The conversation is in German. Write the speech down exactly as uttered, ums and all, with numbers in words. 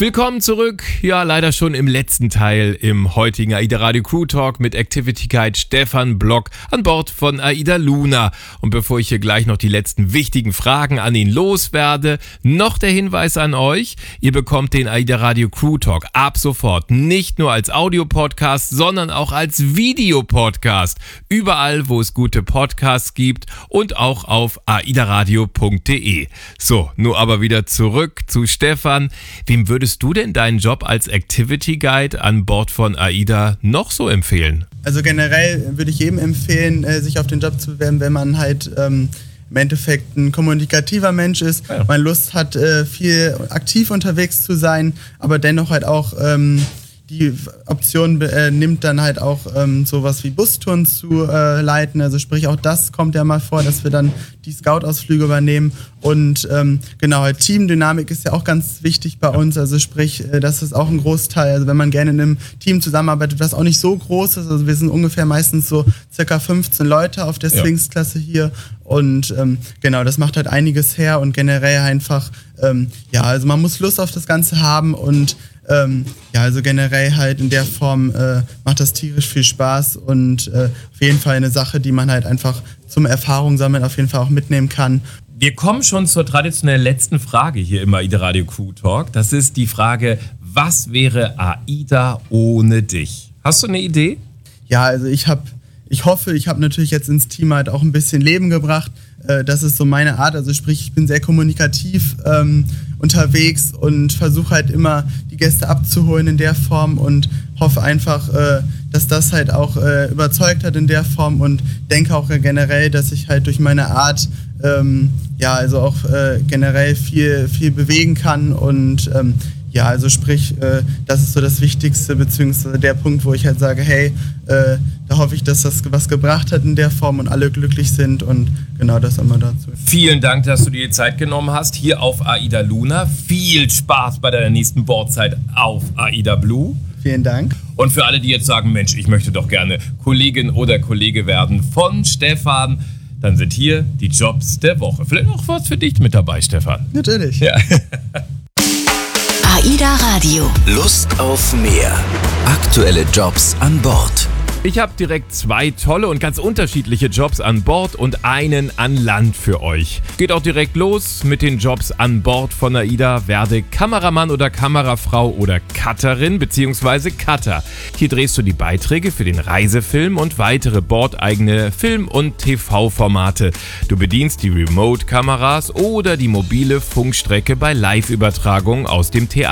Willkommen zurück, ja leider schon im letzten Teil im heutigen AIDA Radio Crew Talk mit Activity Guide Stefan Block an Bord von AIDA Luna. Und bevor ich hier gleich noch die letzten wichtigen Fragen an ihn loswerde, noch der Hinweis an euch, ihr bekommt den AIDA Radio Crew Talk ab sofort nicht nur als Audio-Podcast, sondern auch als Videopodcast. Überall, wo es gute Podcasts gibt und auch auf aidaradio punkt de. So, nur aber wieder zurück zu Stefan. Wem würdest du denn deinen Job als Activity Guide an Bord von AIDA noch so empfehlen? Also generell würde ich jedem empfehlen, sich auf den Job zu bewerben, wenn man halt ähm, im Endeffekt ein kommunikativer Mensch ist, ja. Man Lust hat, äh, viel aktiv unterwegs zu sein, aber dennoch halt auch ähm, die Option äh, nimmt dann halt auch ähm, sowas wie Bustouren zu äh, leiten. Also sprich, auch das kommt ja mal vor, dass wir dann die Scout-Ausflüge übernehmen. Und ähm, genau, halt Teamdynamik ist ja auch ganz wichtig bei uns. Also sprich, äh, das ist auch ein Großteil. Also wenn man gerne in einem Team zusammenarbeitet, was auch nicht so groß ist. Also wir sind ungefähr meistens so circa fünfzehn Leute auf der ja. Sphinx-Klasse hier. Und ähm, genau, das macht halt einiges her und generell einfach, ähm, ja, also man muss Lust auf das Ganze haben und Ähm, ja, also generell halt in der Form äh, macht das tierisch viel Spaß und äh, auf jeden Fall eine Sache, die man halt einfach zum Erfahrung sammeln auf jeden Fall auch mitnehmen kann. Wir kommen schon zur traditionellen letzten Frage hier im AIDA Radio Crew Talk. Das ist die Frage, was wäre AIDA ohne dich? Hast du eine Idee? Ja, also ich habe, ich hoffe, ich habe natürlich jetzt ins Team halt auch ein bisschen Leben gebracht. Äh, das ist so meine Art, also sprich, ich bin sehr kommunikativ ähm, unterwegs und versuche halt immer die Gäste abzuholen in der Form und hoffe einfach, äh, dass das halt auch äh, überzeugt hat in der Form und denke auch generell, dass ich halt durch meine Art ähm, ja also auch äh, generell viel, viel bewegen kann und ähm, ja, also sprich, äh, das ist so das Wichtigste, beziehungsweise der Punkt, wo ich halt sage, hey, äh, da hoffe ich, dass das was gebracht hat in der Form und alle glücklich sind und genau das immer dazu. Vielen Dank, dass du dir die Zeit genommen hast, hier auf AIDA Luna. Viel Spaß bei deiner nächsten Bordzeit auf AIDA Blue. Vielen Dank. Und für alle, die jetzt sagen, Mensch, ich möchte doch gerne Kollegin oder Kollege werden von Stefan, dann sind hier die Jobs der Woche. Vielleicht noch was für dich mit dabei, Stefan. Natürlich. Ja. AIDA Radio. Lust auf mehr. Aktuelle Jobs an Bord. Ich habe direkt zwei tolle und ganz unterschiedliche Jobs an Bord und einen an Land für euch. Geht auch direkt los mit den Jobs an Bord von AIDA. Werde Kameramann oder Kamerafrau oder Cutterin bzw. Cutter. Hier drehst du die Beiträge für den Reisefilm und weitere bordeigene Film- und T V-Formate. Du bedienst die Remote-Kameras oder die mobile Funkstrecke bei Live-Übertragungen aus dem Theater.